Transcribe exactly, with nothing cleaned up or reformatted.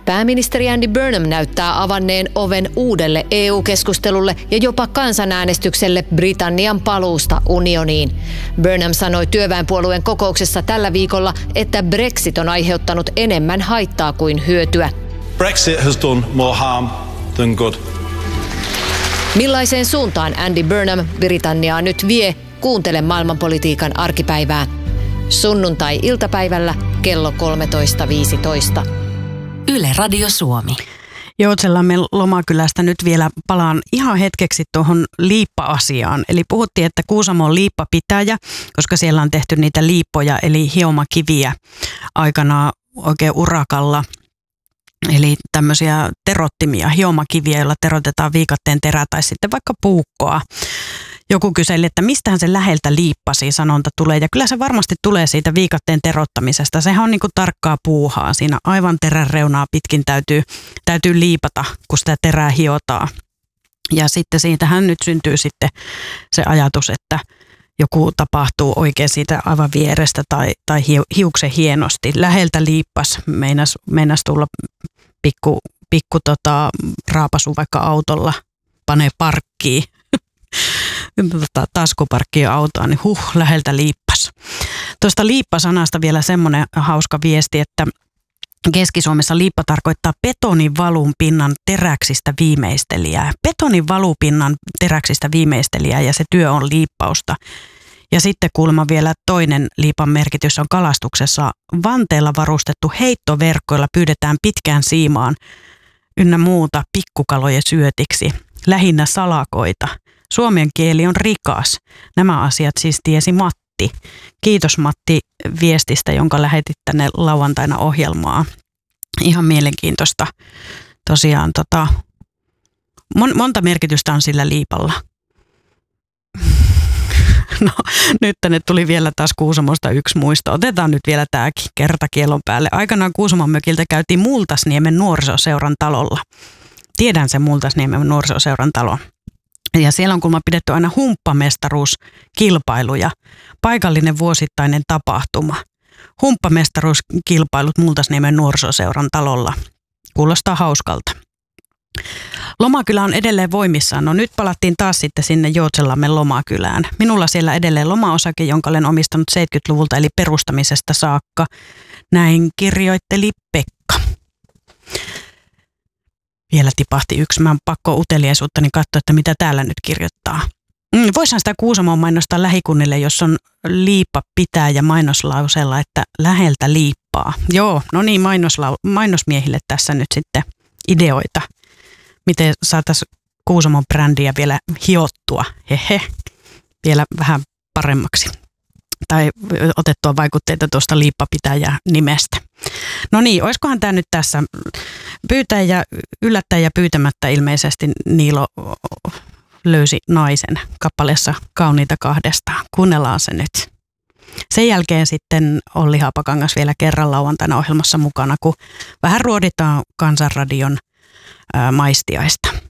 Pääministeri Andy Burnham näyttää avanneen oven uudelle E U-keskustelulle ja jopa kansanäänestykselle Britannian paluusta unioniin. Burnham sanoi työväenpuolueen kokouksessa tällä viikolla, että Brexit on aiheuttanut enemmän haittaa kuin hyötyä. Brexit has done more harm than good. Millaiseen suuntaan Andy Burnham Britanniaa nyt vie? Kuuntele maailmanpolitiikan arkipäivää. Sunnuntai-iltapäivällä kello kolmetoista viisitoista. Yle Radio Suomi. Joutsenlammen Lomakylästä nyt vielä palaan ihan hetkeksi tuohon liippa-asiaan. Eli puhuttiin, että Kuusamo on liippapitäjä, koska siellä on tehty niitä liippoja eli hiomakiviä aikanaan oikein urakalla. Eli tämmöisiä terottimia, hiomakiviä, joilla terotetaan viikatteen terää tai sitten vaikka puukkoa. Joku kyseli, että mistähän se läheltä liippasi sanonta tulee. Ja kyllä se varmasti tulee siitä viikatteen terottamisesta. Sehän on niin kuin tarkkaa puuhaa. Siinä aivan terän reunaa pitkin täytyy, täytyy liipata, kun sitä terää hiotaan. Ja sitten siitähän nyt syntyy sitten se ajatus, että joku tapahtuu oikein siitä aivan vierestä tai, tai hiuksen hienosti. Läheltä liippas, meinas, meinas tulla pikku, pikku tota, raapasu vaikka autolla, panee parkkiin. Tota, taskuparkkia autoa, niin huh, läheltä liippas. Tuosta liippasanasta vielä semmoinen hauska viesti, että Keski-Suomessa liippa tarkoittaa betonin valunpinnan teräksistä viimeistelijää. Betonin valupinnan teräksistä viimeistelijää ja se työ on liippausta. Ja sitten kuulemma vielä toinen liipan merkitys on kalastuksessa. Vanteella varustettu heittoverkko, jolla pyydetään pitkään siimaan ynnä muuta pikkukalojen syötiksi, lähinnä salakoita. Suomen kieli on rikas. Nämä asiat siis tiesi Matti. Kiitos Matti viestistä, jonka lähetit tänne lauantaina ohjelmaa. Ihan mielenkiintoista. Tosiaan tota, mon, monta merkitystä on sillä liipalla. No nyt tänne tuli vielä taas Kuusamosta yksi muisto. Otetaan nyt vielä tämäkin kertakielon päälle. Aikanaan Kuusamon mökiltä käytiin Multasniemen nuorisoseuran talolla. Tiedän sen Multasniemen nuorisoseuran talon. Ja siellä on kuulemma pidetty aina humppamestaruuskilpailuja, paikallinen vuosittainen tapahtuma. Humppamestaruuskilpailut Multasniemen nuorisoseuran talolla. Kuulostaa hauskalta. Lomakylä on edelleen voimissaan. No nyt palattiin taas sitten sinne Joutsenlammen Lomakylään. Minulla siellä edelleen lomaosake, jonka olen omistanut seitsemänkymmentäluvulta eli perustamisesta saakka. Näin kirjoitteli Pekka. Vielä tipahti yksi. Mä oon pakko uteliaisuutta niin katsoa, että mitä täällä nyt kirjoittaa. Mm, voisihan sitä Kuusamoon mainostaa lähikunnille, jos on liippa pitää ja mainoslauseella, että läheltä liippaa. Joo, no niin, mainoslau- mainosmiehille tässä nyt sitten ideoita. Miten saataisiin Kuusamon brändiä vielä hiottua, hehe, vielä vähän paremmaksi. Tai otettua vaikutteita tuosta liippapitäjä nimestä. No niin, olisikohan tämä nyt tässä pyytää ja yllättää ja pyytämättä ilmeisesti Niilo löysi naisen kappaleessa Kauniita kahdestaan. Kuunnellaan se nyt. Sen jälkeen sitten Olli Haapakangas vielä kerran lauantaina ohjelmassa mukana, kun vähän ruoditaan Kansanradion ää, maistiaista.